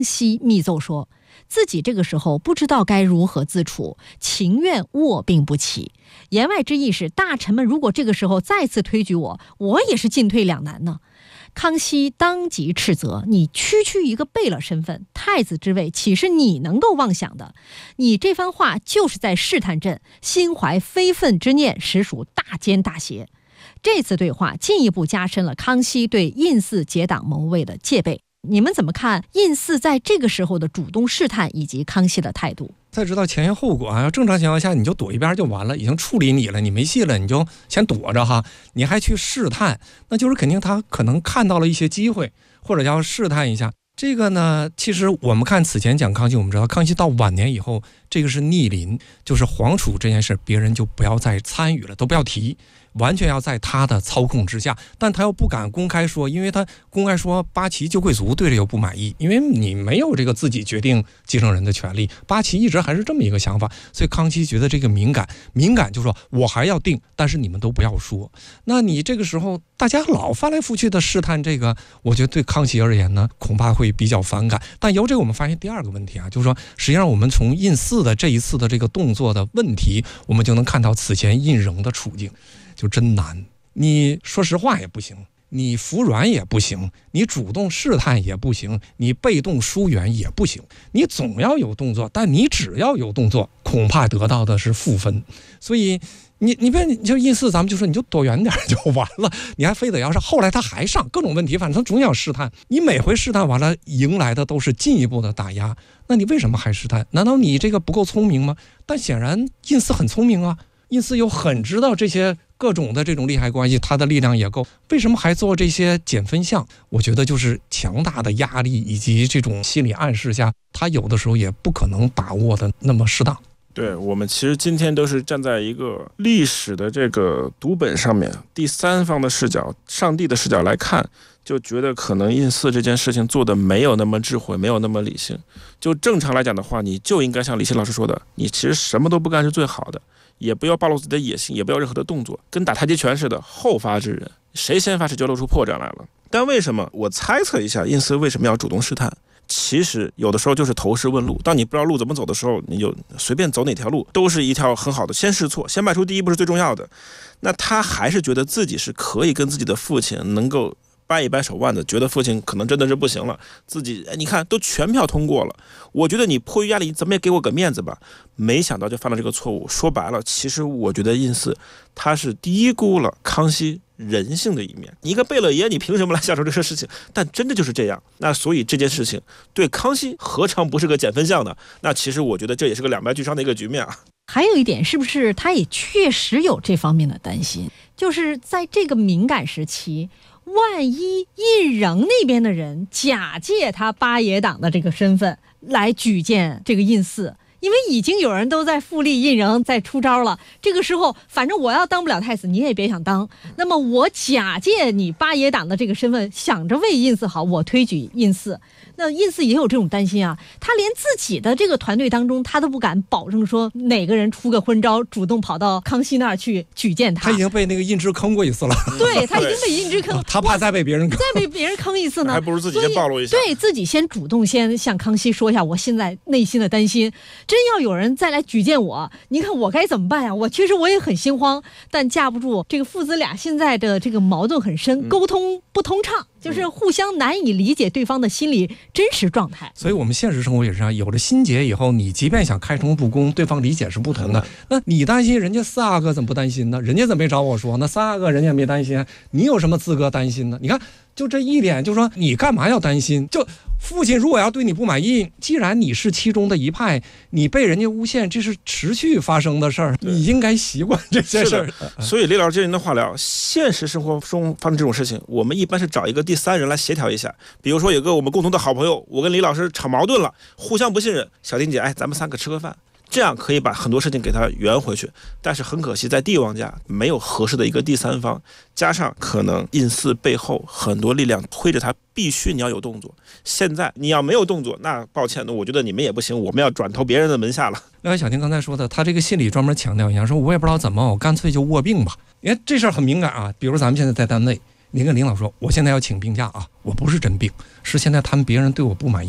熙密奏说，自己这个时候不知道该如何自处，情愿卧病不起。言外之意是，大臣们如果这个时候再次推举我，我也是进退两难呢。康熙当即斥责，你区一个贝勒身份，太子之位岂是你能够妄想的？你这番话就是在试探朕，心怀非分之念，实属大奸大邪。这次对话进一步加深了康熙对胤祀结党谋位的戒备。你们怎么看胤祀在这个时候的主动试探以及康熙的态度？ 再知道前因后果啊，正常情况下你就躲一边就完了，已经处理你了，你没戏了，你就先躲着哈，你还去试探，那就是肯定他可能看到了一些机会，或者要试探一下。这个呢，其实我们看此前讲康熙，我们知道康熙到晚年以后，这个是逆鳞，就是皇储这件事别人就不要再参与了，都不要提，完全要在他的操控之下。但他又不敢公开说，因为他公开说八旗旧贵族对这又不满意，因为你没有这个自己决定继承人的权利，八旗一直还是这么一个想法，所以康熙觉得这个敏感就是说我还要定，但是你们都不要说。那你这个时候大家老翻来覆去的试探这个，我觉得对康熙而言呢，恐怕会比较反感。但由这个我们发现第二个问题啊，就是说实际上我们从胤祀的这一次的这个动作的问题，我们就能看到此前胤禛的处境就真难。你说实话也不行，你服软也不行，你主动试探也不行，你被动疏远也不行，你总要有动作，但你只要有动作，恐怕得到的是负分。所以你就胤祀，咱们就说你就躲远点就完了，你还非得要上。后来他还上各种问题，反正他总要试探。你每回试探完了，迎来的都是进一步的打压。那你为什么还试探？难道你这个不够聪明吗？但显然胤祀很聪明啊，胤祀又很知道这些各种的这种利害关系，他的力量也够，为什么还做这些减分项？我觉得就是强大的压力以及这种心理暗示下，他有的时候也不可能把握的那么适当。 对，我们其实今天都是站在一个历史的这个读本上面，第三方的视角，上帝的视角来看，就觉得可能胤祀这件事情做的没有那么智慧，没有那么理性。就正常来讲的话，你就应该像李欣老师说的，你其实什么都不干是最好的，也不要暴露自己的野心，也不要任何的动作，跟打太极拳似的，后发制人，谁先发谁就露出破绽来了。但为什么我猜测一下，胤祀为什么要主动试探？其实有的时候就是投石问路，当你不知道路怎么走的时候，你就随便走哪条路都是一条很好的，先试错，先迈出第一步是最重要的。那他还是觉得自己是可以跟自己的父亲能够掰一掰手腕的，觉得父亲可能真的是不行了，自己你看都全票通过了，我觉得你迫于压力你怎么也给我个面子吧。没想到就犯了这个错误。说白了，其实我觉得胤祀他是低估了康熙人性的一面。你一个贝勒爷，你凭什么来享受这个事情？但真的就是这样。那所以这件事情对康熙何尝不是个减分项呢？那其实我觉得这也是个两败俱伤的一个局面啊。 还有一点，是不是他也确实有这方面的担心，就是在这个敏感时期，万一胤禛那边的人假借他八爷党的这个身份来举荐这个胤祀，因为已经有人都在复立胤禛，在出招了。这个时候，反正我要当不了太子，你也别想当。那么我假借你八爷党的这个身份，想着为胤祀好，我推举胤祀。那胤祀也有这种担心啊，他连自己的这个团队当中，他都不敢保证说哪个人出个昏招，主动跑到康熙那儿去举荐他。 他已经被那个胤芝坑过一次了。 对，他已经被胤芝坑， 他怕再被别人坑， 再被别人坑一次呢， 还不如自己先暴露一下。 对，自己先主动先向康熙说一下我现在内心的担心。真要有人再来举荐我，你看我该怎么办呀？其实我也很心慌，但架不住这个父子俩现在的这个矛盾很深，沟通不通畅，就是互相难以理解对方的心理真实状态。 所以我们现实生活也是这样，有了心结以后，你即便想开诚布公，对方理解是不同的。那你担心，人家四阿哥怎么不担心呢？人家怎么没找我说？那三阿哥人家也没担心，你有什么资格担心呢？你看，就这一点，就说你干嘛要担心？就父亲如果要对你不满意，既然你是其中的一派，你被人家诬陷，这是持续发生的事儿，你应该习惯这些事儿。 所以李老师接您的话聊，现实生活中发生这种事情，我们一般是找一个第三人来协调一下。比如说有个我们共同的好朋友，我跟李老师吵矛盾了，互相不信任，小丁姐，咱们三个吃个饭。这样可以把很多事情给他圆回去，但是很可惜，在帝王家没有合适的一个第三方，加上可能胤祀背后很多力量推着他，必须你要有动作。现在你要没有动作，那抱歉，我觉得你们也不行，我们要转投别人的门下了。 那小婷刚才说的，他这个心理专门强调一下，说我也不知道怎么，我干脆就卧病吧。你看这事儿很敏感啊，比如咱们现在在单位，你跟领导说，我现在要请病假啊，我不是真病，是现在他们别人对我不满意。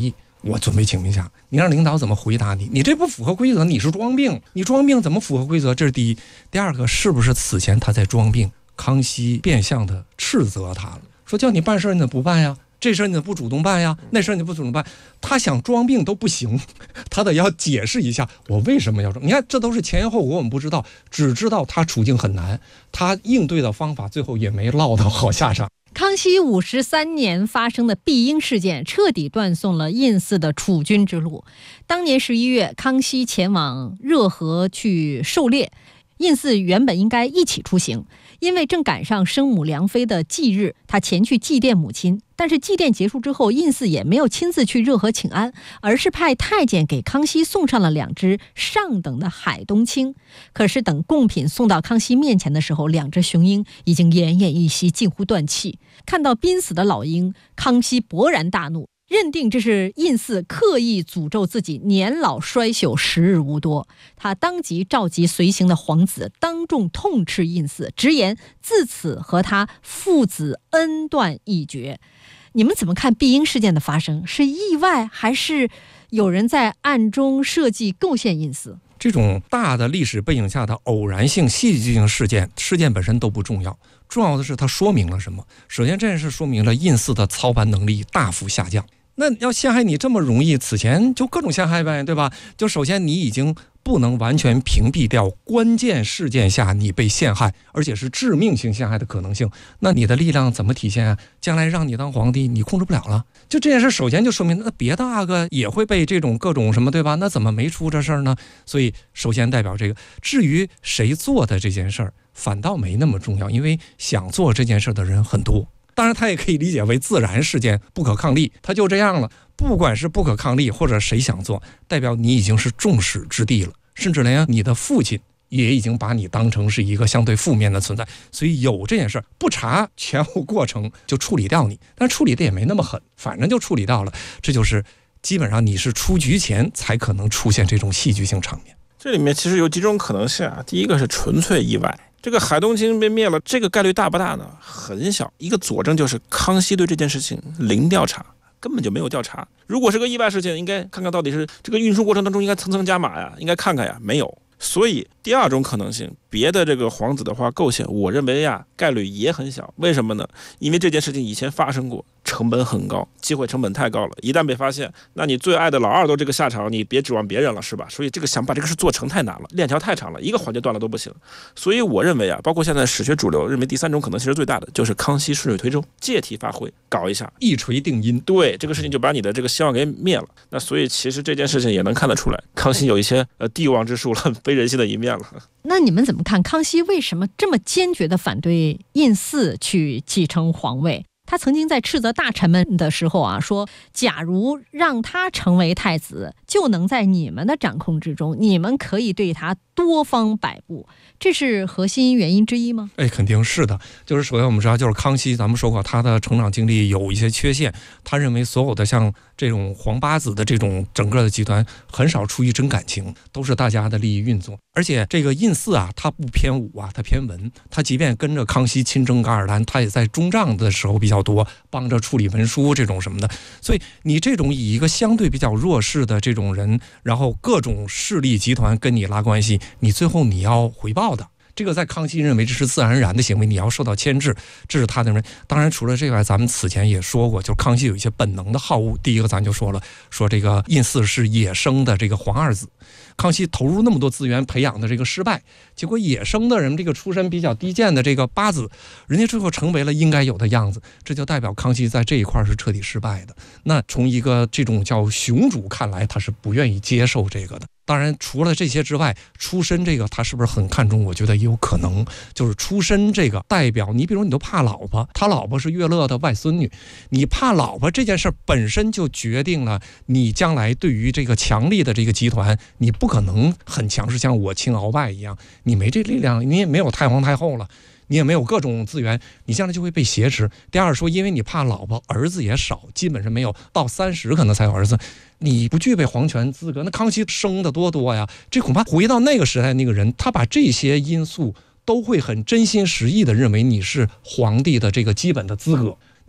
我准备请病假，你让领导怎么回答你？你这不符合规则，你是装病，你装病怎么符合规则？这是第一。第二个，是不是此前他在装病？康熙变相的斥责他了，说叫你办事你怎么不办呀？这事你怎么不主动办呀？那事你不主动办？他想装病都不行，他得要解释一下我为什么要装。你看，这都是前因后果，我们不知道，只知道他处境很难，他应对的方法最后也没落到好下场。 康熙53年发生的碧英事件彻底断送了胤祀的储君之路。当年11月，康熙前往热河去狩猎，胤祀原本应该一起出行，因为正赶上生母梁妃的忌日，他前去祭奠母亲。但是祭奠结束之后，胤祀也没有亲自去热河请安，而是派太监给康熙送上了2只上等的海东青。可是等贡品送到康熙面前的时候，2只雄鹰已经奄奄一息，近乎断气。看到濒死的老鹰，康熙勃然大怒，认定这是胤祀刻意诅咒自己年老衰朽，时日无多。他当即召集随行的皇子，当众痛斥胤祀，直言自此和他父子恩断义绝。你们怎么看碧英事件的发生？是意外，还是有人在暗中设计构陷胤祀？ 这种大的历史背景下的偶然性、戏剧性事件本身都不重要，重要的是它说明了什么。首先，这件事说明了胤祀的操盘能力大幅下降。那要陷害你这么容易，此前就各种陷害呗，对吧？就首先你已经不能完全屏蔽掉关键事件下你被陷害，而且是致命性陷害的可能性，那你的力量怎么体现啊？将来让你当皇帝，你控制不了了。就这件事首先就说明，那别的阿哥也会被这种各种什么，对吧？那怎么没出这事儿呢？所以首先代表这个。至于谁做的这件事儿，反倒没那么重要，因为想做这件事的人很多。当然他也可以理解为自然事件，不可抗力，他就这样了。不管是不可抗力或者谁想做，代表你已经是众矢之的了，甚至连你的父亲也已经把你当成是一个相对负面的存在。所以有这件事不查前后过程就处理掉你，但处理的也没那么狠，反正就处理掉了。这就是基本上你是出局前才可能出现这种戏剧性场面。 这里面其实有几种可能性啊。第一个是纯粹意外，这个海东青被灭了，这个概率大不大呢？很小。一个佐证就是康熙对这件事情零调查，根本就没有调查。如果是个意外事件，应该看看到底是这个运输过程当中应该层层加码呀，应该看看呀，没有。所以第二种可能性，别的这个皇子的话构陷，我认为呀概率也很小。为什么呢？因为这件事情以前发生过，成本很高，机会成本太高了。一旦被发现，那你最爱的老二都这个下场，你别指望别人了，是吧？所以这个想把这个事做成太难了，链条太长了，一个环节断了都不行。所以我认为啊，包括现在史学主流认为第三种可能性是最大的，就是康熙顺水推舟，借题发挥，搞一下一锤定音。 对，这个事情就把你的这个希望给灭了。那所以其实这件事情也能看得出来，康熙有一些帝王之术了，非人性的一面了。 那你们怎么看康熙为什么这么坚决地反对胤祀去继承皇位？他曾经在斥责大臣们的时候啊，说假如让他成为太子，就能在你们的掌控之中，你们可以对他多方摆布。这是核心原因之一吗？ 肯定是的。就是首先我们知道，就是康熙，咱们说过他的成长经历有一些缺陷，他认为所有的像这种皇八子的这种整个的集团很少出于真感情，都是大家的利益运作。而且这个胤祀啊，他不偏武啊，他偏文。他即便跟着康熙亲征噶尔丹，他也在中帐的时候比较多，帮着处理文书这种什么的。所以你这种以一个相对比较弱势的这种人，然后各种势力集团跟你拉关系，你最后你要回报的。这个在康熙认为这是自然而然的行为，你要受到牵制，这是他的认为。当然除了这个外，咱们此前也说过，就是康熙有一些本能的好恶。第一个咱就说了，说这个胤祀是野生的这个皇二子，康熙投入那么多资源培养的这个失败，结果野生的人这个出身比较低贱的这个八子，人家最后成为了应该有的样子，这就代表康熙在这一块是彻底失败的。那从一个这种叫雄主看来，他是不愿意接受这个的。当然除了这些之外，出身这个他是不是很看重？我觉得也有可能，就是出身这个代表你比如你都怕老婆，他老婆是乐乐的外孙女，你怕老婆这件事本身就决定了你将来对于这个强力的这个集团，你不可能很强势，像我亲鳌拜一样，你没这力量，你也没有太皇太后了，你也没有各种资源，你将来就会被挟持。第二说，因为你怕老婆，儿子也少，基本上没有，到30可能才有儿子，你不具备皇权资格。那康熙生的多呀，这恐怕回到那个时代，那个人他把这些因素都会很真心实意的认为你是皇帝的这个基本的资格。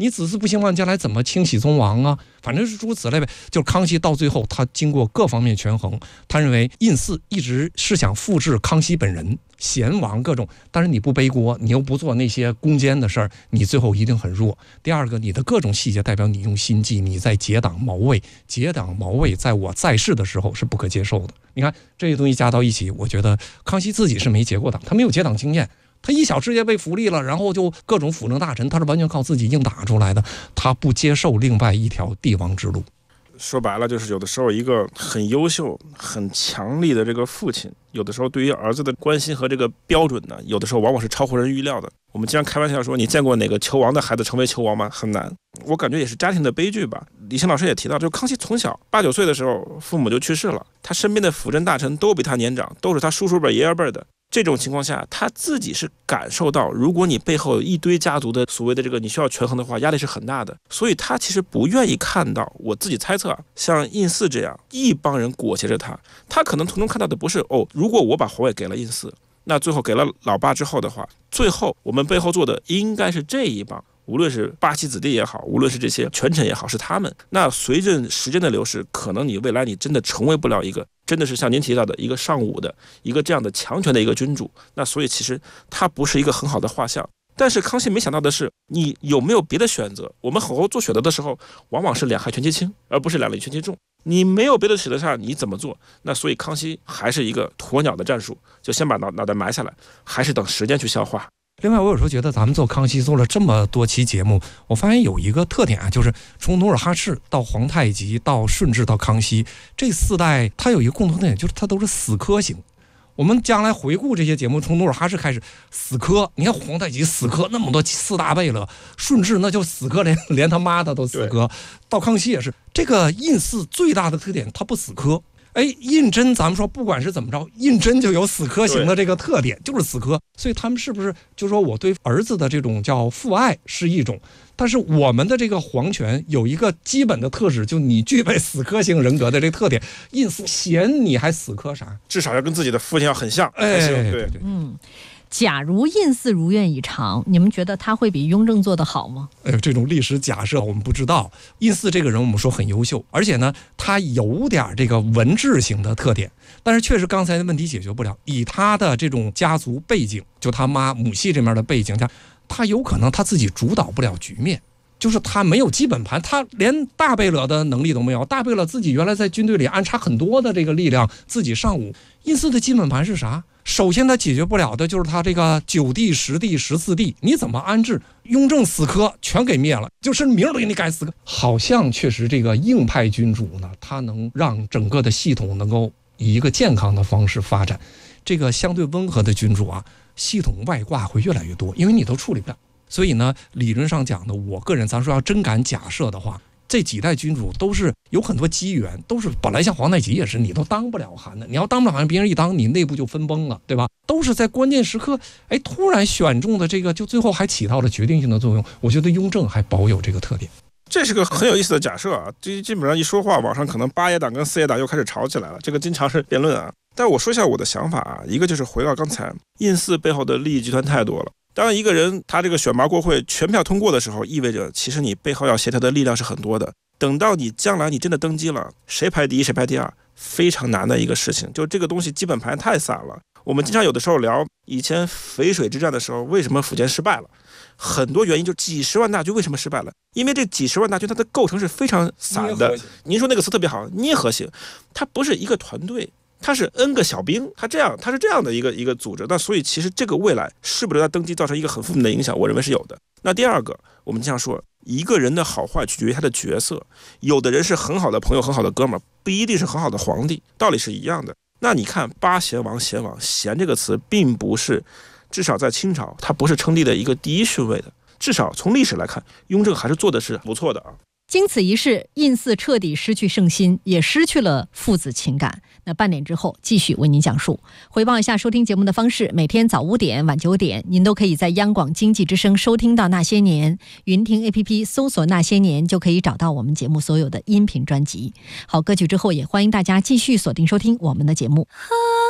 你子嗣不兴旺，将来怎么清洗宗王啊？反正是诸如此类呗。就是康熙到最后，他经过各方面权衡，他认为胤祀一直是想复制康熙本人，贤王各种，但是你不背锅，你又不做那些攻坚的事儿，你最后一定很弱。第二个，你的各种细节代表你用心计，你在结党谋位，结党谋位在我在世的时候是不可接受的。你看这些东西加到一起，我觉得康熙自己是没结过党，他没有结党经验。他一小直接被扶立了，然后就各种辅政大臣，他是完全靠自己硬打出来的，他不接受另外一条帝王之路。 说白了，就是有的时候一个很优秀、很强力的这个父亲，有的时候对于儿子的关心和这个标准呢，有的时候往往是超乎人预料的。我们经常开玩笑说，你见过哪个球王的孩子成为球王吗？很难。我感觉也是家庭的悲剧吧。李行老师也提到，就是康熙从小8、9岁的时候，父母就去世了，他身边的辅政大臣都比他年长，都是他叔叔辈、爷爷辈的。这种情况下，他自己是感受到，如果你背后有一堆家族的所谓的这个你需要权衡的话，压力是很大的。所以他其实不愿意看到，我自己猜测啊，像胤祀这样一帮人裹挟着他，他可能从中看到的不是如果我把皇位给了胤祀，那最后给了老爸之后的话，最后我们背后做的应该是这一帮。无论是八旗子弟也好，无论是这些权臣也好，是他们。那随着时间的流逝，可能你未来你真的成为不了一个真的是像您提到的一个尚武的一个这样的强权的一个君主。那所以其实他不是一个很好的画像。但是康熙没想到的是，你有没有别的选择？我们好好做选择的时候，往往是两害权其轻，而不是两利权其重。你没有别的选择下，你怎么做？那所以康熙还是一个鸵鸟的战术，就先把脑袋埋下来，还是等时间去消化。 另外，我有时候觉得咱们做康熙做了这么多期节目，我发现有一个特点啊，就是从努尔哈赤到皇太极到顺治到康熙这4代，它有一个共同特点，就是它都是死磕型。我们将来回顾这些节目，从努尔哈赤开始死磕，你看皇太极死磕那么多4大贝勒，顺治那就死磕连他妈的都死磕，到康熙也是。这个胤祀最大的特点，他不死磕。胤禛咱们说不管是怎么着，胤禛就有死磕型的这个特点，就是死磕。所以他们是不是就说我对儿子的这种叫父爱是一种，但是我们的这个皇权有一个基本的特质，就你具备死磕型人格的这个特点。胤祀闲你还死磕啥？ 至少要跟自己的父亲要很像。 对， 假如胤祀如愿以偿，你们觉得他会比雍正做得好吗？ 这种历史假设我们不知道。胤祀这个人我们说很优秀，而且呢他有点这个文治型的特点，但是确实刚才的问题解决不了。以他的这种家族背景，就他妈母系这面的背景下，他有可能他自己主导不了局面，就是他没有基本盘，他连大贝勒的能力都没有。大贝勒自己原来在军队里安插很多的这个力量，自己上武。胤祀的基本盘是啥？首先他解决不了的就是他这个9帝、10帝、14帝，你怎么安置？雍正死磕全给灭了，就是名儿都给你改死磕。好像确实这个硬派君主呢，他能让整个的系统能够以一个健康的方式发展。这个相对温和的君主啊，系统外挂会越来越多，因为你都处理不了。所以呢，理论上讲的，我个人咱说要真敢假设的话，这几代君主都是有很多机缘，都是本来像皇太极也是，你都当不了汗的，你要当不了汗，别人一当，你内部就分崩了，对吧？都是在关键时刻，突然选中的这个，就最后还起到了决定性的作用。我觉得雍正还保有这个特点。 这是个很有意思的假设啊，这基本上一说话，网上可能8爷党跟4爷党又开始吵起来了，这个经常是辩论啊。但我说一下我的想法啊，一个就是回到刚才，胤祀背后的利益集团太多了。当一个人他这个选拔国会全票通过的时候，意味着其实你背后要协调的力量是很多的。等到你将来你真的登基了，谁排第一谁排第二，非常难的一个事情。就这个东西基本盘太散了。我们经常有的时候聊以前淝水之战的时候，为什么苻坚失败了？很多原因就几十万大军为什么失败了？因为这几十万大军它的构成是非常散的。您说那个词特别好，捏合型，它不是一个团队。他是 N 个小兵，他是这样的一个组织。那所以其实这个未来是不是对他登基造成一个很负面的影响，我认为是有的。那第二个，我们经常说一个人的好坏取决于他的角色，有的人是很好的朋友很好的哥们儿，不一定是很好的皇帝，道理是一样的。那你看八贤王，贤这个词并不是，至少在清朝它不是称帝的一个第一顺位的，至少从历史来看，雍正还是做的是不错的啊。 经此一事，胤祀彻底失去圣心，也失去了父子情感。那半点之后继续为您讲述。回报一下收听节目的方式，每天早5点晚9点您都可以在央广经济之声收听到那些年，云听 APP 搜索那些年就可以找到我们节目所有的音频专辑。好，歌曲之后也欢迎大家继续锁定收听我们的节目。